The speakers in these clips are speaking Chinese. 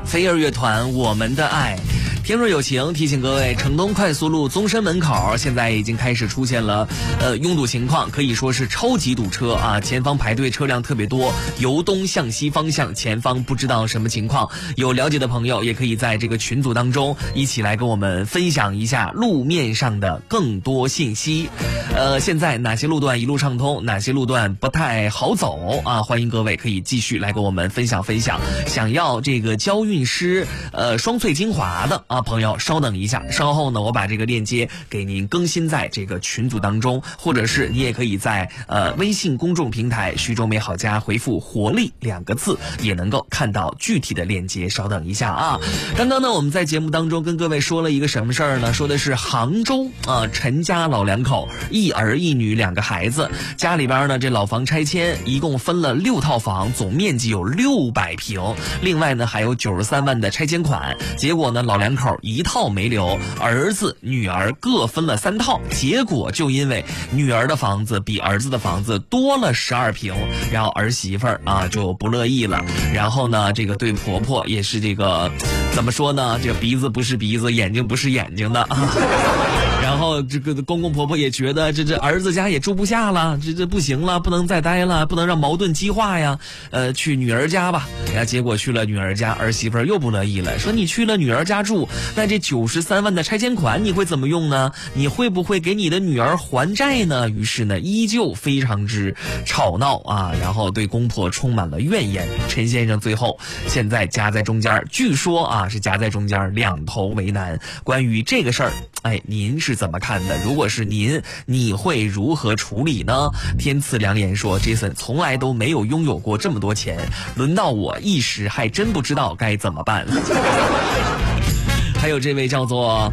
飞儿乐团我们的爱。天若有情提醒各位，城东快速路宗申门口现在已经开始出现了拥堵情况，可以说是超级堵车啊，前方排队车辆特别多，由东向西方向前方不知道什么情况，有了解的朋友也可以在这个群组当中一起来跟我们分享一下路面上的更多信息。现在哪些路段一路畅通，哪些路段不太好走啊？欢迎各位可以继续来跟我们分享。想要这个娇韵诗双萃精华的啊朋友，稍等一下，稍后呢我把这个链接给您更新在这个群组当中，或者是你也可以在微信公众平台徐州美好家回复活力2个字，也能够看到具体的链接。稍等一下啊。刚刚呢我们在节目当中跟各位说了一个什么事儿呢？说的是杭州陈家老两口，1儿1女2个孩子，家里边呢这老房拆迁，一共分了6套房，总面积有600平，另外呢还有93万的拆迁款。结果呢老两口一套没留，儿子女儿各分了3套，结果就因为女儿的房子比儿子的房子多了12平，然后儿媳妇儿就不乐意了，然后呢这个对婆婆也是这个怎么说呢，这个鼻子不是鼻子，眼睛不是眼睛的然后这个公公婆婆也觉得这儿子家也住不下了，这不行了，不能再待了，不能让矛盾激化呀，去女儿家吧。然后结果去了女儿家，儿媳妇儿又不乐意了，说你去了女儿家住，那这93万的拆迁款你会怎么用呢？你会不会给你的女儿还债呢？于是呢依旧非常之吵闹啊，然后对公婆充满了怨言。陈先生最后现在夹在中间，据说是夹在中间，两头为难。关于这个事儿，您是怎么看的？如果是您，你会如何处理呢？天赐良言说 Jason 从来都没有拥有过这么多钱，轮到我一时还真不知道该怎么办还有这位叫做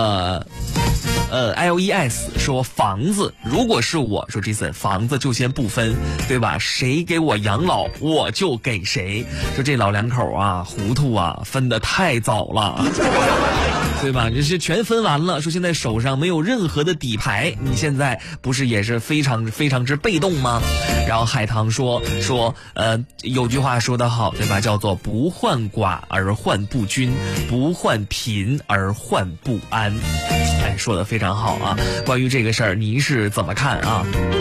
LES 说房子，如果是我说 Jason 房子就先不分，对吧？谁给我养老我就给谁。说这老两口糊涂分得太早了对吧？这是全分完了，说现在手上没有任何的底牌，你现在不是也是非常非常之被动吗？然后海棠说有句话说得好，对吧？叫做不患寡而患不均，不患贫而患不安。说得非常好啊。关于这个事儿您是怎么看啊？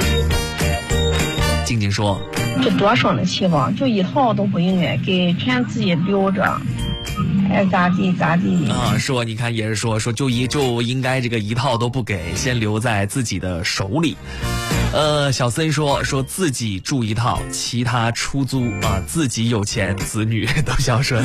静静说这多生的气吧，就1套都不应该给，全自己留着，爱咋地咋地说你看也是说就应该这个1套都不给，先留在自己的手里。小森说自己住1套，其他出租自己有钱，子女都孝顺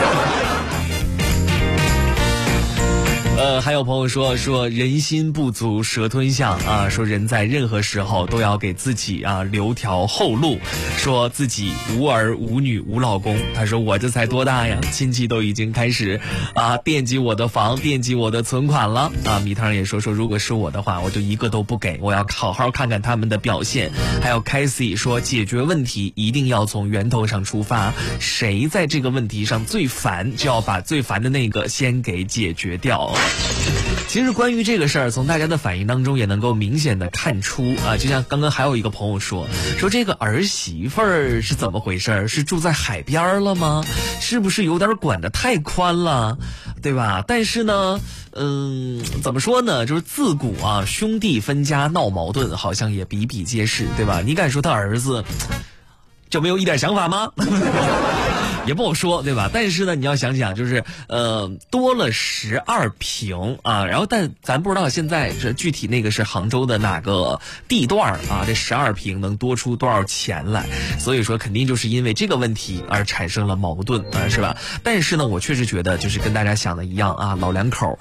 还有朋友说人心不足蛇吞象说人在任何时候都要给自己留条后路，说自己无儿无女无老公。他说我这才多大呀，亲戚都已经开始惦记我的房，惦记我的存款了米汤也说如果是我的话，我就一个都不给，我要好好看看他们的表现。还有 Casey 说解决问题一定要从源头上出发，谁在这个问题上最烦，就要把最烦的那个先给解决掉。其实关于这个事儿，从大家的反应当中也能够明显的看出就像刚刚还有一个朋友说这个儿媳妇儿是怎么回事？是住在海边了吗？是不是有点管得太宽了，对吧？但是呢怎么说呢，就是自古兄弟分家闹矛盾好像也比比皆是，对吧？你敢说他儿子就没有一点想法吗？也不好说，对吧？但是呢你要想想，就是多了12平然后但咱不知道现在这具体那个是杭州的哪个地段这12平能多出多少钱来，所以说肯定就是因为这个问题而产生了矛盾是吧？但是呢我确实觉得就是跟大家想的一样老两口